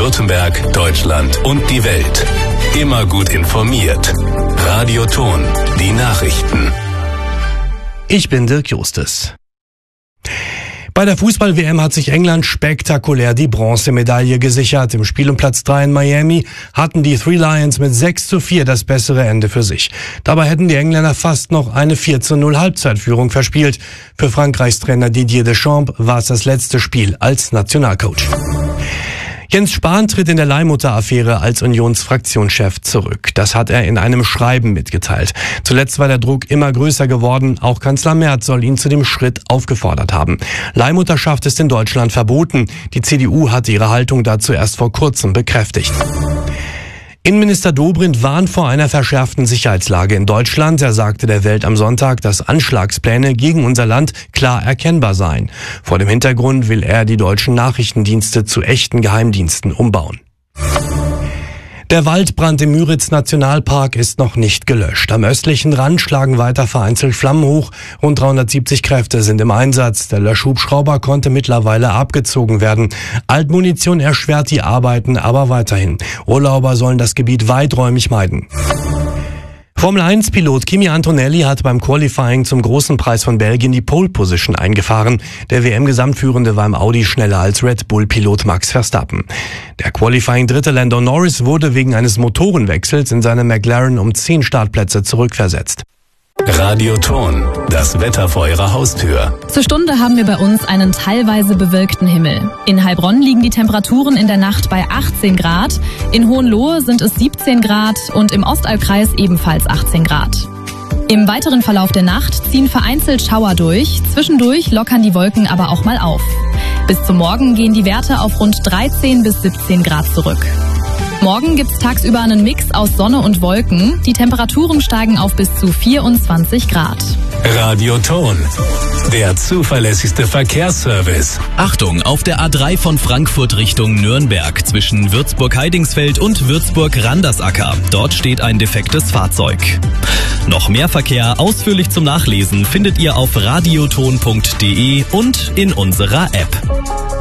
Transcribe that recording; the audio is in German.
Baden-Württemberg, Deutschland und die Welt. Immer gut informiert. Radio Ton, die Nachrichten. Ich bin Dirk Justus. Bei der Fußball-WM hat sich England spektakulär die Bronzemedaille gesichert. Im Spiel um Platz 3 in Miami hatten die Three Lions mit 6:4 das bessere Ende für sich. Dabei hätten die Engländer fast noch eine 4:0 Halbzeitführung verspielt. Für Frankreichs Trainer Didier Deschamps war es das letzte Spiel als Nationalcoach. Jens Spahn tritt in der Leihmutter-Affäre als Unionsfraktionschef zurück. Das hat er in einem Schreiben mitgeteilt. Zuletzt war der Druck immer größer geworden. Auch Kanzler Merz soll ihn zu dem Schritt aufgefordert haben. Leihmutterschaft ist in Deutschland verboten. Die CDU hatte ihre Haltung dazu erst vor kurzem bekräftigt. Innenminister Dobrindt warnt vor einer verschärften Sicherheitslage in Deutschland. Er sagte der Welt am Sonntag, dass Anschlagspläne gegen unser Land klar erkennbar seien. Vor dem Hintergrund will er die deutschen Nachrichtendienste zu echten Geheimdiensten umbauen. Der Waldbrand im Müritz-Nationalpark ist noch nicht gelöscht. Am östlichen Rand schlagen weiter vereinzelt Flammen hoch. Rund 370 Kräfte sind im Einsatz. Der Löschhubschrauber konnte mittlerweile abgezogen werden. Altmunition erschwert die Arbeiten aber weiterhin. Urlauber sollen das Gebiet weiträumig meiden. Formel-1-Pilot Kimi Antonelli hat beim Qualifying zum Großen Preis von Belgien die Pole-Position eingefahren. Der WM-Gesamtführende war im Audi schneller als Red Bull-Pilot Max Verstappen. Der Qualifying-Dritte Lando Norris wurde wegen eines Motorenwechsels in seinem McLaren um 10 Startplätze zurückversetzt. Radio Ton, das Wetter vor Ihrer Haustür. Zur Stunde haben wir bei uns einen teilweise bewölkten Himmel. In Heilbronn liegen die Temperaturen in der Nacht bei 18 Grad, in Hohenlohe sind es 17 Grad und im Ostallkreis ebenfalls 18 Grad. Im weiteren Verlauf der Nacht ziehen vereinzelt Schauer durch, zwischendurch lockern die Wolken aber auch mal auf. Bis zum Morgen gehen die Werte auf rund 13 bis 17 Grad zurück. Morgen gibt's tagsüber einen Mix aus Sonne und Wolken. Die Temperaturen steigen auf bis zu 24 Grad. Radio Ton, der zuverlässigste Verkehrsservice. Achtung, auf der A3 von Frankfurt Richtung Nürnberg zwischen Würzburg-Heidingsfeld und Würzburg-Randersacker. Dort steht ein defektes Fahrzeug. Noch mehr Verkehr ausführlich zum Nachlesen findet ihr auf radioton.de und in unserer App.